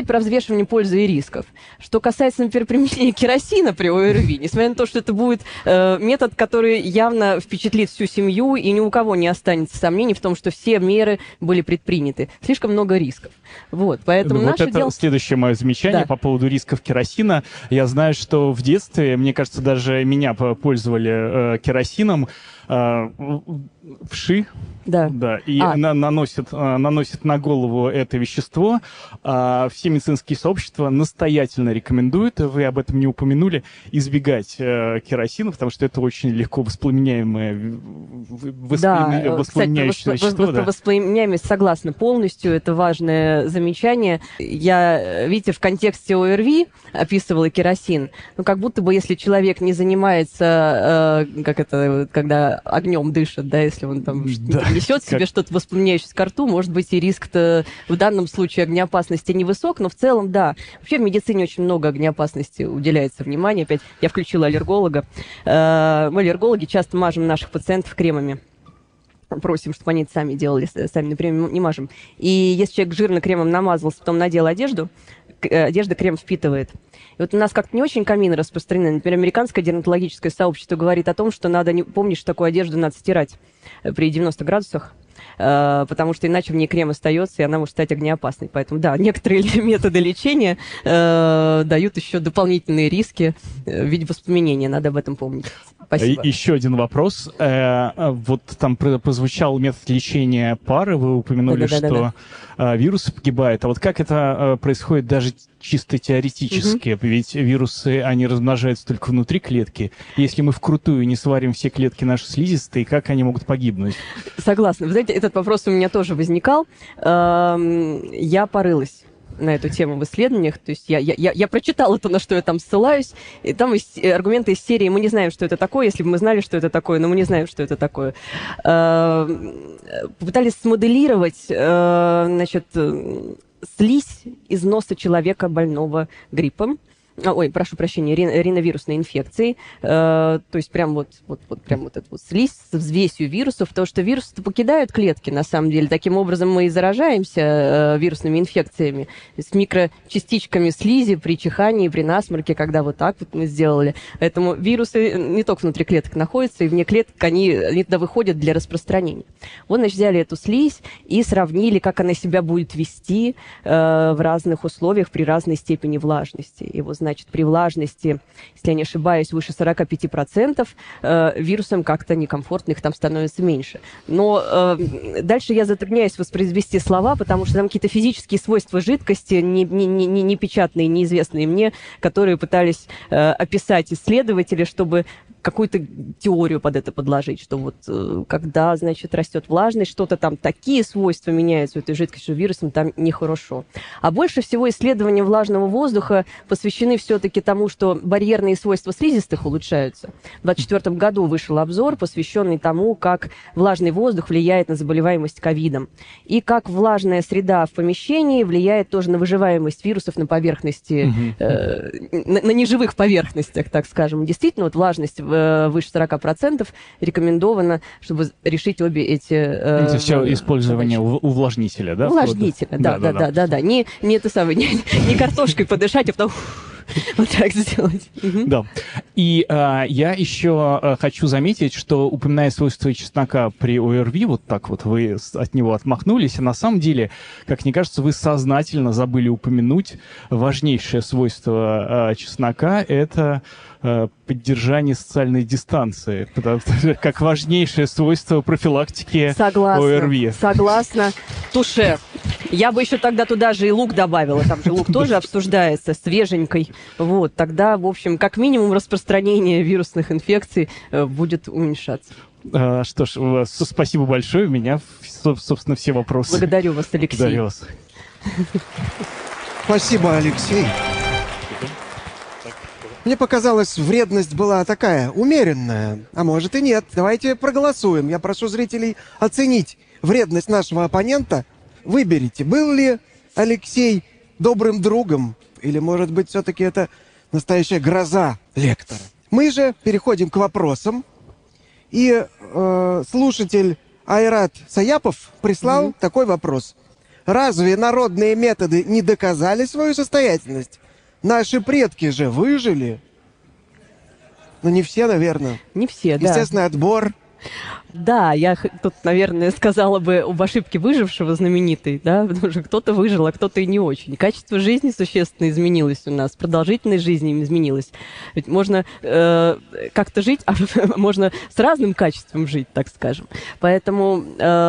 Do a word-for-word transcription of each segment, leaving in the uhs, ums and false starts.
Про взвешивание пользы и рисков. Что касается, например, применения керосина при ОРВИ, несмотря на то, что это будет э, метод, который явно впечатлит всю семью, и ни у кого не останется сомнений в том, что все меры были предприняты. Слишком много рисков. Вот, поэтому ну, наше вот это дело... следующее мое замечание, да, по поводу рисков керосина. Я знаю, что в детстве, мне кажется, даже меня пользовали э, керосином, э, вши, да. Да, и а. на, наносят, наносят на голову это вещество. А все медицинские сообщества настоятельно рекомендуют, вы об этом не упомянули, избегать э, керосина, потому что это очень легко воспламеняемое, воспламеня... да, воспламеняющее кстати, вещество. Да, воспламеняемость согласна полностью, это важное замечание. Я, видите, в контексте ОРВИ описывала керосин, ну, как будто бы, если человек не занимается, э, как это, когда огнем дышит, да, если он там да. несет себе как... что-то воспламеняющееся ко рту, может быть, и риск-то в данном случае огнеопасности невысок, но в целом, да. Вообще в медицине очень много огнеопасности уделяется внимания. Опять я включила аллерголога. Э, мы, аллергологи, часто мажем наших пациентов кремами. Просим, чтобы они это сами делали, сами, например, не мажем. И если человек жирно кремом намазался, потом надел одежду, одежда крем впитывает. И вот у нас как-то не очень камины распространены. Например, американское дерматологическое сообщество говорит о том, что надо, не помнишь, что такую одежду надо стирать при девяноста градусах, потому что иначе в ней крем остается, и она может стать огнеопасной. Поэтому, да, некоторые методы лечения э, дают еще дополнительные риски в виде воспламенения. Надо об этом помнить. Спасибо. Еще один вопрос. Вот там прозвучал метод лечения пары. Вы упомянули, да, да, что да, да. вирусы погибают. А вот как это происходит даже чисто теоретически? Угу. Ведь вирусы, они размножаются только внутри клетки. Если мы вкрутую не сварим все клетки наши слизистые, как они могут погибнуть? Согласна. Вы знаете, этот вопрос у меня тоже возникал. Я порылась на эту тему в исследованиях, то есть я, я, я прочитала то, на что я там ссылаюсь, и там из, аргументы из серии «мы не знаем, что это такое», если бы мы знали, что это такое, но мы не знаем, что это такое. Попытались смоделировать, значит, слизь из носа человека, больного гриппом, ой, прошу прощения, риновирусной инфекцией, э, то есть прям вот, вот, вот, прям вот эта вот слизь с взвесью вирусов, потому что вирусы покидают клетки, на самом деле. Таким образом мы и заражаемся э, вирусными инфекциями с микрочастичками слизи при чихании, при насморке, когда вот так вот мы сделали. Поэтому вирусы не только внутри клеток находятся, и вне клеток они, они туда выходят для распространения. Вот, значит, взяли эту слизь и сравнили, как она себя будет вести э, в разных условиях при разной степени влажности. И вот, значит, при влажности, если я не ошибаюсь, выше сорок пять процентов, э, вирусам как-то некомфортно, их там становится меньше. Но э, дальше я затрудняюсь воспроизвести слова, потому что там какие-то физические свойства жидкости, не, не, не, не печатные, неизвестные мне, которые пытались э, описать исследователи, чтобы какую-то теорию под это подложить, что вот э, когда, значит, растет влажность, что-то там, такие свойства меняются у этой жидкости, что вирусам там нехорошо. А больше всего исследования влажного воздуха посвящены все-таки тому, что барьерные свойства слизистых улучшаются. В двадцать четвёртом году вышел обзор, посвященный тому, как влажный воздух влияет на заболеваемость ковидом. И как влажная среда в помещении влияет тоже на выживаемость вирусов на поверхности, э, на, на неживых поверхностях, так скажем. Действительно, вот влажность э, выше сорока процентов рекомендовано, чтобы решить обе эти... Э, это все использование задачи. Увлажнителя, да? Увлажнителя, да, да, да, да, да, да. Не, не это самое, не, не картошкой подышать, а потом... Вот так сделать. Да. И а, я еще а, хочу заметить, что, упоминая свойства чеснока при ОРВИ, вот так вот вы от него отмахнулись, а на самом деле, как мне кажется, вы сознательно забыли упомянуть важнейшее свойство а, чеснока — это а, поддержание социальной дистанции, потому что как важнейшее свойство профилактики согласна, ОРВИ. Согласна. Туше. Я бы еще тогда туда же и лук добавила. Там же лук тоже обсуждается свеженькой. Вот, тогда, в общем, как минимум распространение вирусных инфекций э, будет уменьшаться. А, что ж, спасибо большое. У меня, собственно, все вопросы. Благодарю вас, Алексей. Благодарю вас. Спасибо, Алексей. Мне показалось, вредность была такая, умеренная. А может и нет. Давайте проголосуем. Я прошу зрителей оценить вредность нашего оппонента. Выберите, был ли Алексей добрым другом, или, может быть, все-таки это настоящая гроза лектора. Мы же переходим к вопросам. И э, слушатель Айрат Саяпов прислал mm-hmm. такой вопрос. Разве народные методы не доказали свою состоятельность? Наши предки же выжили. Ну, не все, наверное. Не все, да. Естественный отбор. Да, я х- тут, наверное, сказала бы об ошибке выжившего знаменитой, да, потому что кто-то выжил, а кто-то и не очень. Качество жизни существенно изменилось у нас, продолжительность жизни изменилась. Ведь можно э, как-то жить, а можно с разным качеством жить, так скажем. Поэтому,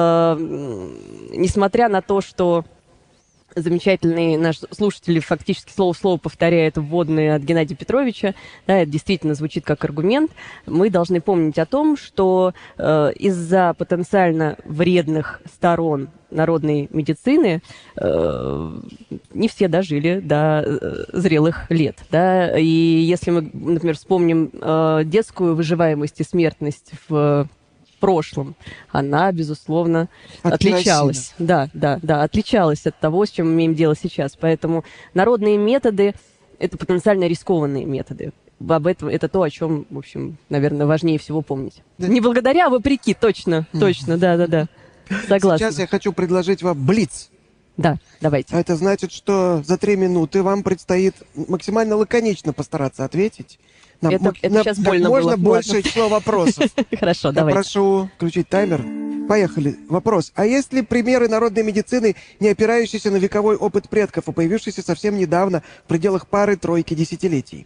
э, несмотря на то, что замечательные наши слушатели фактически слово в слово повторяют вводные от Геннадия Петровича, да, это действительно звучит как аргумент, мы должны помнить о том, что э, из-за потенциально вредных сторон народной медицины э, не все дожили до э, зрелых лет. Да? И если мы, например, вспомним э, детскую выживаемость и смертность в прошлом, она, безусловно, От отличалась. Да, да, да, отличалась от того, с чем мы имеем дело сейчас. Поэтому народные методы – это потенциально рискованные методы. Об этом, это то, о чем, в общем, наверное, важнее всего помнить. Да. Не благодаря, а вопреки, точно, точно, да-да-да. Согласна. Сейчас я хочу предложить вам блиц. Да, давайте. А это значит, что за три минуты вам предстоит максимально лаконично постараться ответить на, Это- мак- это на щас как больно можно было. большее Ладно. число вопросов. Хорошо, Я давайте. прошу включить таймер. Поехали. Вопрос. А есть ли примеры народной медицины, не опирающиеся на вековой опыт предков, а появившиеся совсем недавно в пределах пары-тройки десятилетий?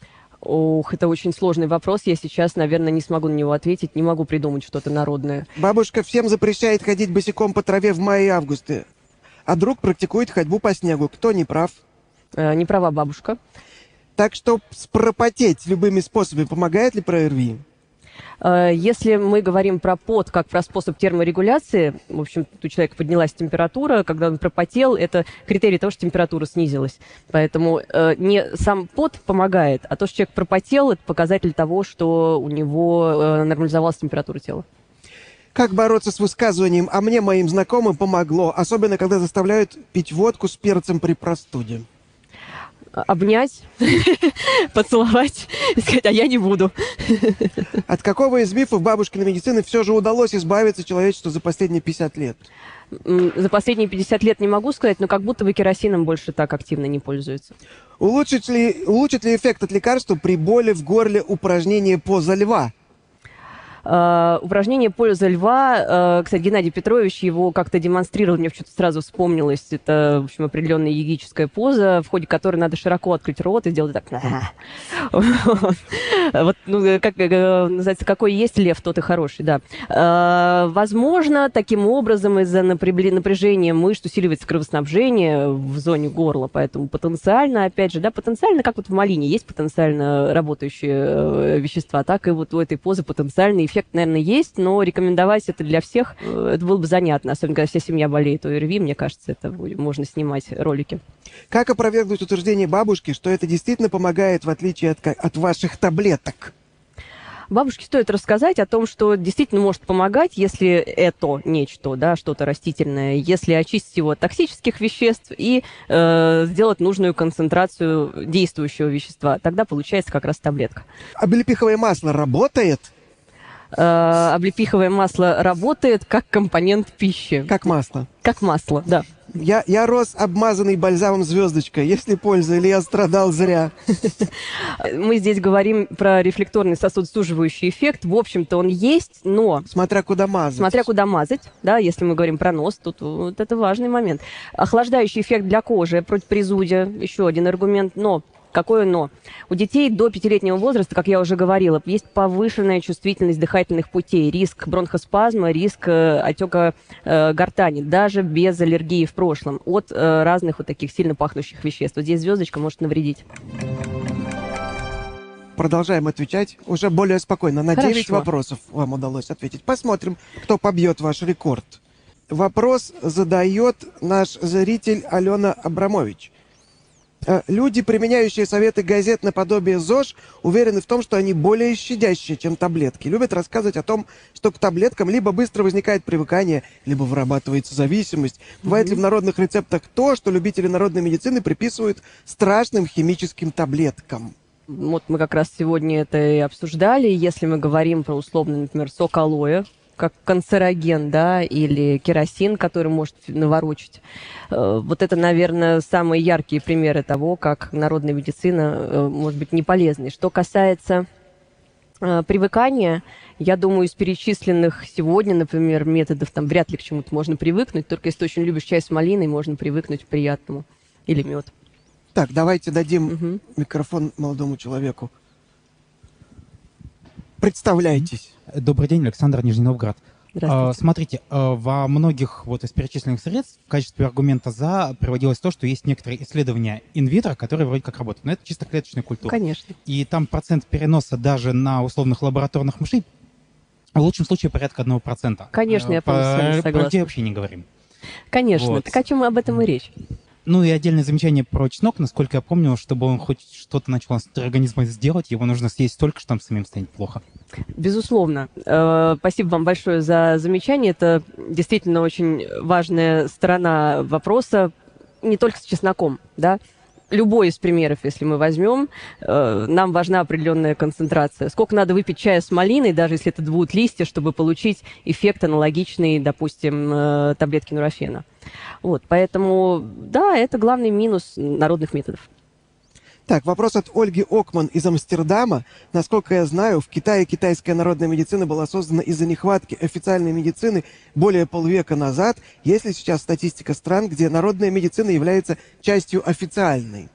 Ох, это очень сложный вопрос. Я сейчас, наверное, не смогу на него ответить. Не могу придумать что-то народное. Бабушка всем запрещает ходить босиком по траве в мае и августе, а друг практикует ходьбу по снегу. Кто не прав? Э, не права бабушка. Так что спропотеть любыми способами помогает ли про РВИ? Э, Если мы говорим про пот как про способ терморегуляции, в общем, тут у человека поднялась температура, когда он пропотел, это критерий того, что температура снизилась. Поэтому э, не сам пот помогает, а то, что человек пропотел, это показатель того, что у него э, нормализовалась температура тела. Как бороться с высказыванием «а мне моим знакомым помогло», особенно когда заставляют пить водку с перцем при простуде? Обнять, поцеловать и сказать, а я не буду. От какого из мифов бабушкиной медицины все же удалось избавиться человечеству за последние пятьдесят лет? М, За последние пятьдесят лет не могу сказать, но как будто бы керосином больше так активно не пользуются. Улучшит ли, улучшит ли эффект от лекарства при боли в горле упражнение поза льва? Э, упражнение «Польза льва», э, кстати, Геннадий Петрович его как-то демонстрировал, мне что-то сразу вспомнилось. Это, в общем, определенная йогическая поза, в ходе которой надо широко открыть рот и сделать так. Вот, ну, как э, называется, какой есть лев, тот и хороший, да. Э, Возможно, таким образом из-за напря- напряжения мышц усиливается кровоснабжение в зоне горла, поэтому потенциально, опять же, да, потенциально, как вот в малине есть потенциально работающие э, вещества, так и вот у этой позы потенциальный эффект, наверное, есть, но рекомендовать это для всех, э, это было бы занятно, особенно когда вся семья болеет ОРВИ, мне кажется, это будет- можно снимать ролики. Как опровергнуть утверждение бабушки, что это действительно помогает, в отличие от, ка- от ваших таблеток? Бабушке стоит рассказать о том, что действительно может помогать, если это нечто, да, что-то растительное, если очистить его от токсических веществ и э, сделать нужную концентрацию действующего вещества. Тогда получается как раз таблетка. Облепиховое масло работает? Э, облепиховое масло работает как компонент пищи. Как масло. Как масло, да. Я, я рос обмазанный бальзамом звездочка. Есть ли польза, или я страдал зря? Мы здесь говорим про рефлекторный сосудосуживающий эффект. В общем-то, он есть, но Смотря куда мазать. смотря куда мазать, да, если мы говорим про нос, тут вот это важный момент. Охлаждающий эффект для кожи против призудия, еще один аргумент, но какое но? У детей до пятилетнего возраста, как я уже говорила, есть повышенная чувствительность дыхательных путей, риск бронхоспазма, риск э, отека э, гортани, даже без аллергии в прошлом, от э, разных вот таких сильно пахнущих веществ. Вот здесь звездочка может навредить. Продолжаем отвечать уже более спокойно. На Хорошо. девять вопросов вам удалось ответить. Посмотрим, кто побьет ваш рекорд. Вопрос задает наш зритель Алена Абрамович. Э, Люди, применяющие советы газет наподобие ЗОЖ, уверены в том, что они более щадящие, чем таблетки. Любят рассказывать о том, что к таблеткам либо быстро возникает привыкание, либо вырабатывается зависимость. Бывает ли в народных рецептах то, что любители народной медицины приписывают страшным химическим таблеткам? Вот мы как раз сегодня это и обсуждали. Если мы говорим про условно, например, сок алоэ, как канцероген, да, или керосин, который может наворочить. Вот это, наверное, самые яркие примеры того, как народная медицина может быть не полезной. Что касается привыкания, я думаю, из перечисленных сегодня, например, методов, там вряд ли к чему-то можно привыкнуть, только если ты очень любишь чай с малиной, можно привыкнуть к приятному. Или мед. Так, давайте дадим Угу. микрофон молодому человеку. Представляйтесь. Добрый день, Александр, Нижний Новгород. Здравствуйте. А, Смотрите, а, во многих вот из перечисленных средств в качестве аргумента «за» приводилось то, что есть некоторые исследования инвитро, которые вроде как работают. Но это чисто клеточная культура. Конечно. И там процент переноса даже на условных лабораторных мышей в лучшем случае порядка одного процента. Конечно, я полностью с вами Про согласна. людей вообще не говорим. Конечно. Вот. Так о чем об этом и речь? Ну и отдельное замечание про чеснок. Насколько я помню, чтобы он хоть что-то начал с организма сделать, его нужно съесть столько, что там самим станет плохо. Безусловно. Э, Спасибо вам большое за замечание. Это действительно очень важная сторона вопроса, не только с чесноком, да. Любой из примеров, если мы возьмем, э, нам важна определенная концентрация. Сколько надо выпить чая с малиной, даже если это будут листья, чтобы получить эффект аналогичный, допустим, э, таблетки нурофена. Вот, поэтому, да, это главный минус народных методов. Так, вопрос от Ольги Окман из Амстердама. Насколько я знаю, в Китае китайская народная медицина была создана из-за нехватки официальной медицины более полвека назад. Есть ли сейчас статистика стран, где народная медицина является частью официальной?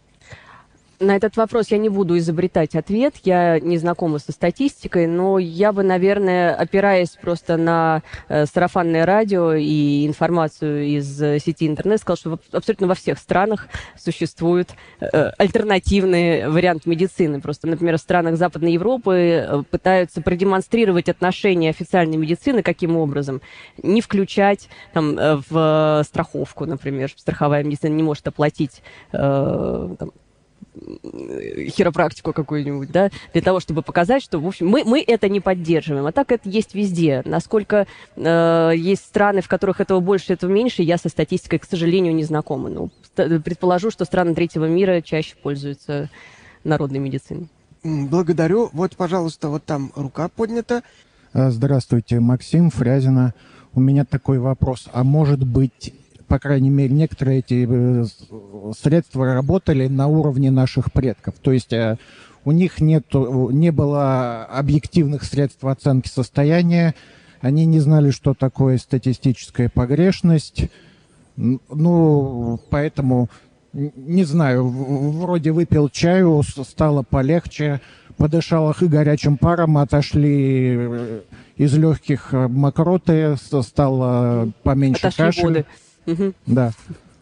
На этот вопрос я не буду изобретать ответ, я не знакома со статистикой, но я бы, наверное, опираясь просто на э, сарафанное радио и информацию из э, сети интернет, сказала, что в, абсолютно во всех странах существует э, альтернативный вариант медицины. Просто, например, в странах Западной Европы э, пытаются продемонстрировать отношение официальной медицины, каким образом? Не включать там, э, в страховку, например, страховая медицина не может оплатить э, там, хиропрактику какую-нибудь, да, для того, чтобы показать, что, в общем, мы, мы это не поддерживаем. А так это есть везде. Насколько э, есть страны, в которых этого больше, этого меньше, я со статистикой, к сожалению, не знакома. Но предположу, что страны третьего мира чаще пользуются народной медициной. Благодарю. Вот, пожалуйста, вот там рука поднята. Здравствуйте, Максим Фрязино. У меня такой вопрос. А может быть, по крайней мере, некоторые эти средства работали на уровне наших предков? То есть у них нету, не было объективных средств оценки состояния, они не знали, что такое статистическая погрешность. Ну, поэтому, не знаю, вроде выпил чаю, стало полегче, подышал их и горячим паром, отошли из легких мокроты, стало поменьше Отошли кашля. воды. Угу. Да.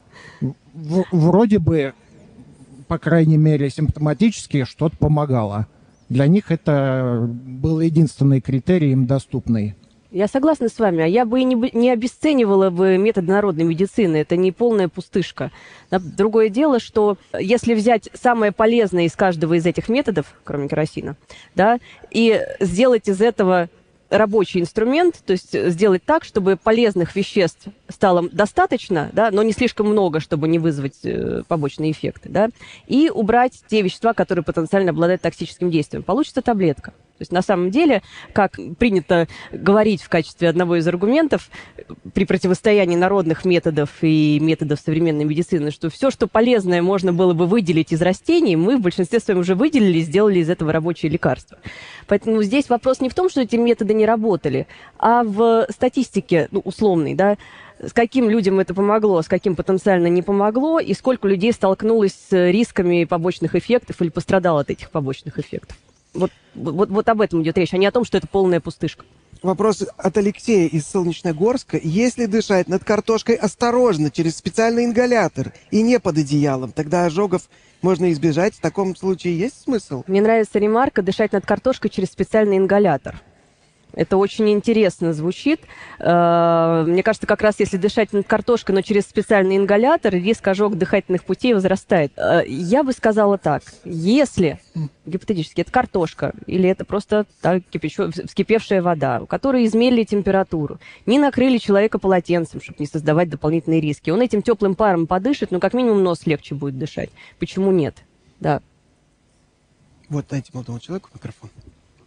В- вроде бы, по крайней мере, симптоматически что-то помогало. Для них это был единственный критерий им доступный. Я согласна с вами, а я бы и не, бы- не обесценивала бы методы народной медицины, это не полная пустышка. Да, другое дело, что если взять самое полезное из каждого из этих методов, кроме керосина, да, и сделать из этого рабочий инструмент, то есть сделать так, чтобы полезных веществ стало достаточно, да, но не слишком много, чтобы не вызвать э, побочные эффекты, да, и убрать те вещества, которые потенциально обладают токсическим действием. Получится таблетка. То есть на самом деле, как принято говорить в качестве одного из аргументов при противостоянии народных методов и методов современной медицины, что все, что полезное можно было бы выделить из растений, мы в большинстве своем уже выделили и сделали из этого рабочее лекарство. Поэтому здесь вопрос не в том, что эти методы не работали, а в статистике, ну, условной, да, с каким людям это помогло, с каким потенциально не помогло, и сколько людей столкнулось с рисками побочных эффектов или пострадало от этих побочных эффектов. Вот, вот, вот об этом идет речь, а не о том, что это полная пустышка. Вопрос от Алексея из Солнечногорска. Если дышать над картошкой осторожно, через специальный ингалятор и не под одеялом, тогда ожогов можно избежать? В таком случае есть смысл? Мне нравится ремарка «дышать над картошкой через специальный ингалятор». Это очень интересно звучит. Мне кажется, как раз если дышать над картошкой, но через специальный ингалятор, риск ожога дыхательных путей возрастает. Я бы сказала так. Если, гипотетически, это картошка, или это просто так, кипячу, вскипевшая вода, у которой измерили температуру, не накрыли человека полотенцем, чтобы не создавать дополнительные риски, он этим теплым паром подышит, но как минимум нос легче будет дышать. Почему нет? Да. Вот, дайте молодому человеку микрофон.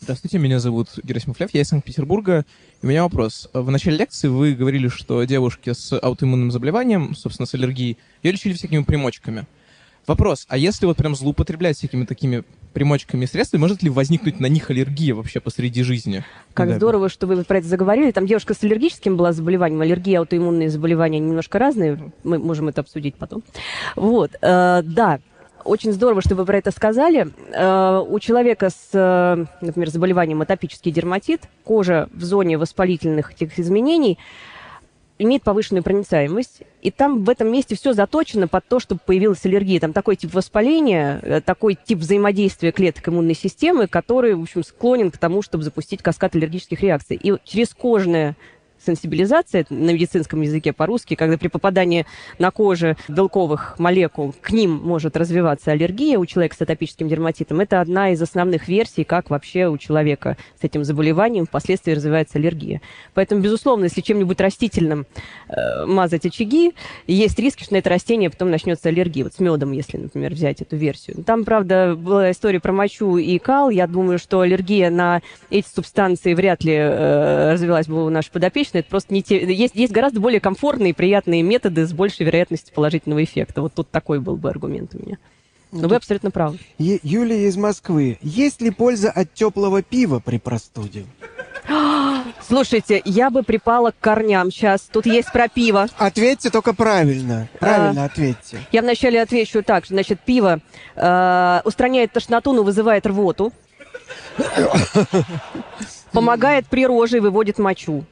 Здравствуйте, меня зовут Герасимов Лев, я из Санкт-Петербурга. У меня вопрос. В начале лекции вы говорили, что девушки с аутоиммунным заболеванием, собственно, с аллергией, ее лечили всякими примочками. Вопрос, а если вот прям злоупотреблять всякими такими примочками и средствами, может ли возникнуть на них аллергия вообще посреди жизни? Как Да. здорово, что вы про это заговорили. Там девушка с аллергическим была заболеванием. Аллергия, аутоиммунные заболевания немножко разные. Мы можем это обсудить потом. Вот, э, да. Очень здорово, что вы про это сказали. Э, у человека с, э, например, заболеванием атопический дерматит, кожа в зоне воспалительных этих изменений имеет повышенную проницаемость, и там в этом месте все заточено под то, чтобы появилась аллергия. Там такой тип воспаления, э, такой тип взаимодействия клеток иммунной системы, который, в общем, склонен к тому, чтобы запустить каскад аллергических реакций. И через кожное сенсибилизация, это на медицинском языке по-русски, когда при попадании на коже белковых молекул к ним может развиваться аллергия у человека с атопическим дерматитом, это одна из основных версий, как вообще у человека с этим заболеванием впоследствии развивается аллергия. Поэтому, безусловно, если чем-нибудь растительным э, мазать очаги, есть риски, что на это растение потом начнется аллергия. Вот с медом, если, например, взять эту версию. Там, правда, была история про мочу и кал. Я думаю, что аллергия на эти субстанции вряд ли э, развилась бы у нашей подопечной. Это просто не те... есть, есть гораздо более комфортные и приятные методы с большей вероятностью положительного эффекта. Вот тут такой был бы аргумент у меня. Но Ну, вы абсолютно правы. Е- Юлия из Москвы. Есть ли польза от теплого пива при простуде? Слушайте, я бы припала к корням сейчас. Тут есть про пиво. Ответьте только правильно. Правильно ответьте. Я вначале отвечу так. Значит, пиво э, устраняет тошноту, но вызывает рвоту. Помогает при роже и выводит мочу.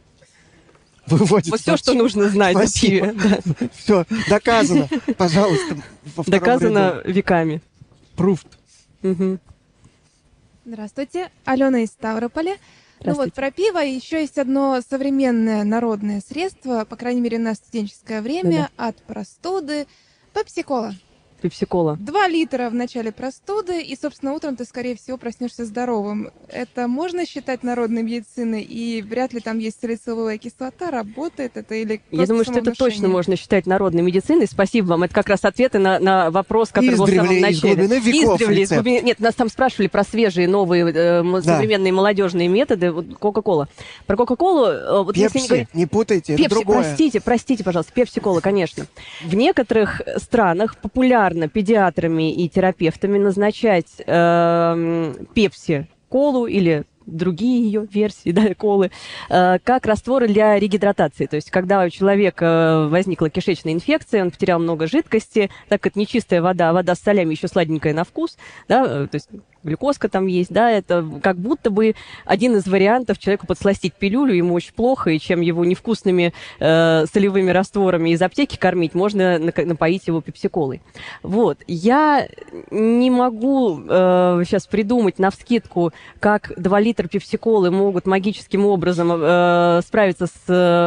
Выводит Вот все, мочу. что нужно знать о Спасибо. пиве. Да. Все, доказано. Пожалуйста, во втором Доказано ряду. веками. Пруфт. Мгм. Здравствуйте, Алена из Ставрополя. Ну вот, Здравствуйте. про пиво еще есть одно современное народное средство, по крайней мере, на студенческое время, от простуды. Пепси-кола. Пепси-кола. Два литра в начале простуды, и, собственно, утром ты, скорее всего, проснешься здоровым. Это можно считать народной медициной, и вряд ли там есть салициловая кислота, работает это или Я просто думаю, что это самовнушение? точно можно считать народной медициной. Спасибо вам. Это как раз ответы на, на вопрос, который был в самом Издревле, из начале. глубины веков Издревле, из рецепт. глубины- Нет, нас там спрашивали про свежие, новые, э, м- Да. современные молодежные методы. Вот Кока-кола. Про Кока-колу, э, вот если не Пепси, говорить... не путайте, это Пепси, другое. простите, простите, пожалуйста, пепси-кола, конечно. В некоторых странах популярно педиатрами и терапевтами назначать эм, пепси-колу или другие ее версии, да, колы, э, как растворы для регидратации. То есть, когда у человека возникла кишечная инфекция, он потерял много жидкости, так как это нечистая вода, а вода с солями еще сладенькая на вкус, да, э, то есть глюкозка там есть, да, это как будто бы один из вариантов человеку подсластить пилюлю, ему очень плохо, и чем его невкусными э, солевыми растворами из аптеки кормить, можно нак- напоить его пепси-колой. Вот. Я не могу э, сейчас придумать навскидку, как два литра пепси-колы могут магическим образом э, справиться с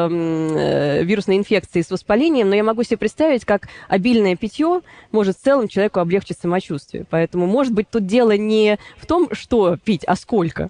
э, вирусной инфекцией, с воспалением, но я могу себе представить, как обильное питье может в целом человеку облегчить самочувствие. Поэтому, может быть, тут дело не в том, что пить, а сколько.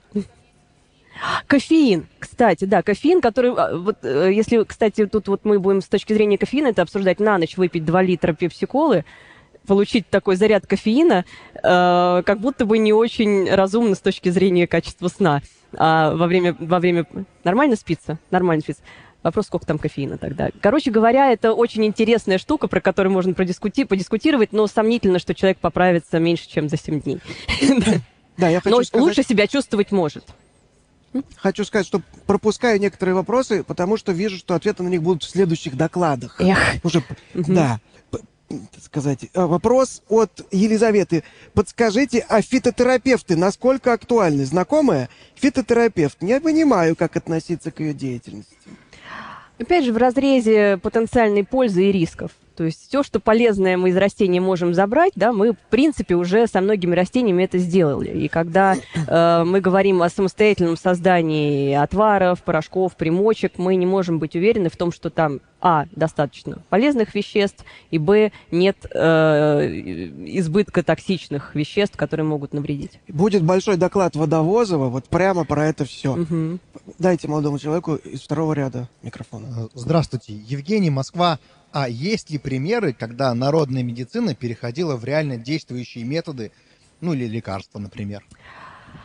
Кофеин, кстати, да, кофеин, который, а, вот, э, если, кстати, тут вот мы будем с точки зрения кофеина это обсуждать, на ночь выпить два литра пепси-колы, получить такой заряд кофеина, э, как будто бы не очень разумно с точки зрения качества сна. А во время, во время... Нормально спится? Нормально спится. Вопрос, сколько там кофеина тогда. Короче говоря, это очень интересная штука, про которую можно продискути- подискутировать, но сомнительно, что человек поправится меньше, чем за семь дней. Да, я хочу Но сказать, лучше себя чувствовать может. хочу сказать, что пропускаю некоторые вопросы, потому что вижу, что ответы на них будут в следующих докладах. Эх. Уже, да, п- так сказать. А, Вопрос от Елизаветы. Подскажите, а фитотерапевты насколько актуальны? Знакомая фитотерапевт. Не понимаю, как относиться к ее деятельности. Опять же, в разрезе потенциальной пользы и рисков. То есть все, что полезное мы из растений можем забрать, да, мы, в принципе, уже со многими растениями это сделали. И когда э, мы говорим о самостоятельном создании отваров, порошков, примочек, мы не можем быть уверены в том, что там, а, достаточно полезных веществ, и, б, нет э, избытка токсичных веществ, которые могут навредить. Будет большой доклад Водовозова вот прямо про это все. Мгм. Дайте молодому человеку из второго ряда микрофон. Здравствуйте, Евгений, Москва. А есть ли примеры, когда народная медицина переходила в реально действующие методы, ну или лекарства, например?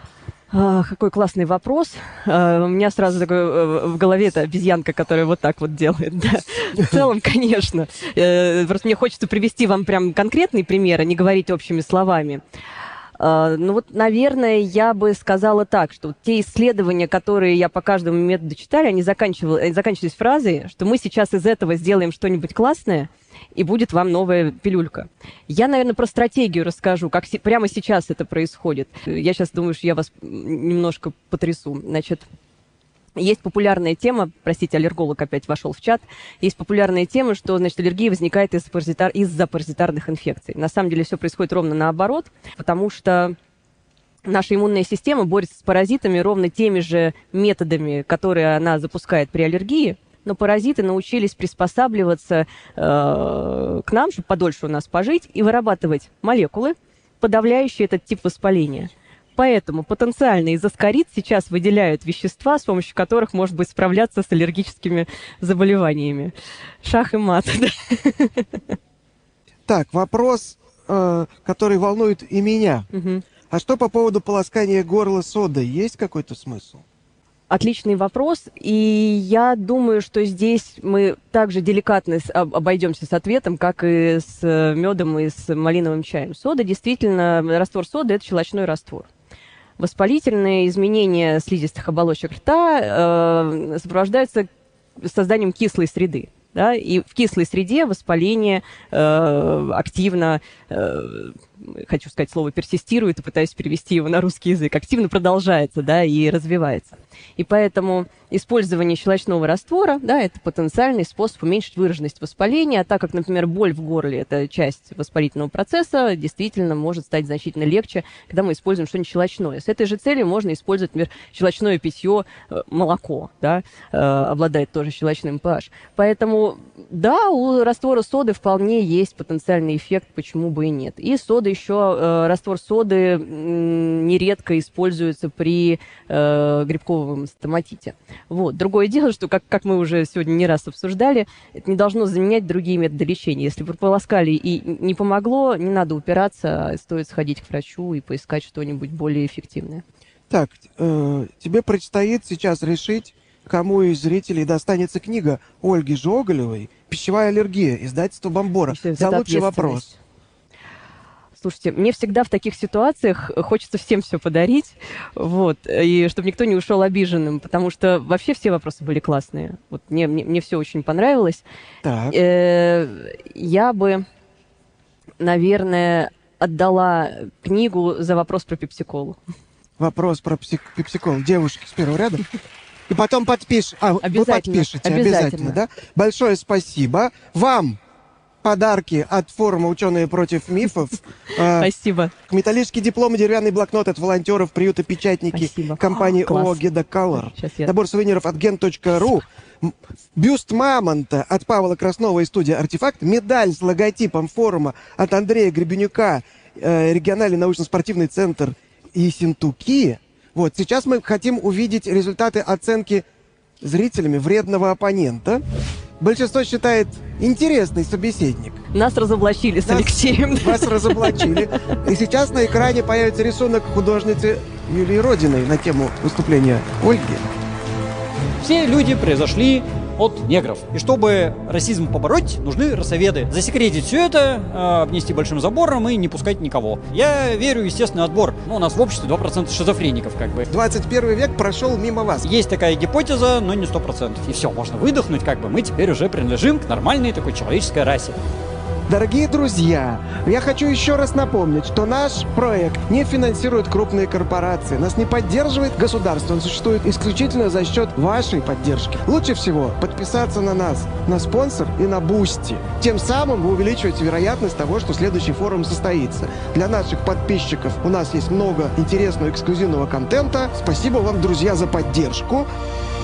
А, какой классный вопрос. А, у меня сразу такой э, в голове эта обезьянка, которая вот так вот делает. Да. В целом, конечно. Э, просто мне хочется привести вам прям конкретный пример, а не говорить общими словами. А, ну вот, наверное, я бы сказала так, что те исследования, которые я по каждому методу читали, они, заканчивали, они заканчивались фразой, что мы сейчас из этого сделаем что-нибудь классное, и будет вам новая пилюлька. Я, наверное, про стратегию расскажу, как си- прямо сейчас это происходит. Я сейчас думаю, что я вас немножко потрясу. Значит, есть популярная тема, простите, аллерголог опять вошел в чат, есть популярная тема, что, значит, аллергия возникает из-за, паразитар... из-за паразитарных инфекций. На самом деле все происходит ровно наоборот, потому что наша иммунная система борется с паразитами ровно теми же методами, которые она запускает при аллергии, но паразиты научились приспосабливаться э, к нам, чтобы подольше у нас пожить, и вырабатывать молекулы, подавляющие этот тип воспаления. Поэтому потенциально из аскарид сейчас выделяют вещества, с помощью которых может быть справляться с аллергическими заболеваниями. Шах и мат. Так, вопрос, э, который волнует и меня. Угу. А что по поводу полоскания горла содой? Есть какой-то смысл? Отличный вопрос, и я думаю, что здесь мы также деликатно обойдемся с ответом, как и с медом и с малиновым чаем. Сода, действительно, раствор соды – это щелочной раствор. Воспалительные изменения слизистых оболочек рта э, сопровождаются созданием кислой среды. Да? И в кислой среде воспаление э, активно, э, хочу сказать слово персистирует, и пытаюсь перевести его на русский язык, активно продолжается, да, и развивается. И поэтому использование щелочного раствора, да, это потенциальный способ уменьшить выраженность воспаления, а так как, например, боль в горле – это часть воспалительного процесса, действительно может стать значительно легче, когда мы используем что-нибудь щелочное. С этой же целью можно использовать, например, щелочное питье, молоко, да, обладает тоже щелочным pH. Поэтому, да, у раствора соды вполне есть потенциальный эффект, почему бы и нет. И сода еще, раствор соды нередко используется при грибковом стоматите. Вот. Другое дело, что, как, как мы уже сегодня не раз обсуждали, это не должно заменять другие методы лечения. Если прополоскали и не помогло, не надо упираться, а стоит сходить к врачу и поискать что-нибудь более эффективное. Так, э, тебе предстоит сейчас решить, кому из зрителей достанется книга Ольги Жоголевой «Пищевая аллергия», издательство «Бомбора». За лучший вопрос. Слушайте, мне всегда в таких ситуациях хочется всем все подарить, вот, и чтобы никто не ушел обиженным, потому что вообще все вопросы были классные. Вот мне, мне, мне все очень понравилось. Так. Э, я бы, наверное, отдала книгу за вопрос про пепсиколу. Вопрос про псих- пепсиколу. Девушки с первого ряда. И потом подпишешь. А, вы подпишете обязательно. обязательно, да? Большое спасибо. Вам подарки от форума «Ученые против мифов». Спасибо. Металлический диплом и деревянный блокнот от волонтеров приюта «Печатники» Спасибо. компании Класс. ООО «Геда Color». Я... Набор сувениров от ген точка ру. Бюст мамонта от Павла Краснова и студии «Артефакт». Медаль с логотипом форума от Андрея Гребенюка, э, региональный научно-спортивный центр Ессентуки. Вот, сейчас мы хотим увидеть результаты оценки зрителями вредного оппонента. Большинство считает интересный собеседник. Нас разоблачили с Нас, Алексеем. Вас разоблачили. И сейчас на экране появится рисунок художницы Юлии Родиной на тему выступления Ольги. Все люди произошли от негров. И чтобы расизм побороть, нужны расоведы. Засекретить все это, э, обнести большим забором и не пускать никого. Я верю, естественно, отбор. Ну, у нас в обществе два процента шизофреников, как бы. двадцать первый век прошел мимо вас. Есть такая гипотеза, но не сто процентов. И все, можно выдохнуть, как бы мы теперь уже принадлежим к нормальной такой человеческой расе. Дорогие друзья, я хочу еще раз напомнить, что наш проект не финансирует крупные корпорации, нас не поддерживает государство, он существует исключительно за счет вашей поддержки. Лучше всего подписаться на нас, на спонсор и на Бусти. Тем самым вы увеличиваете вероятность того, что следующий форум состоится. Для наших подписчиков у нас есть много интересного эксклюзивного контента. Спасибо вам, друзья, за поддержку.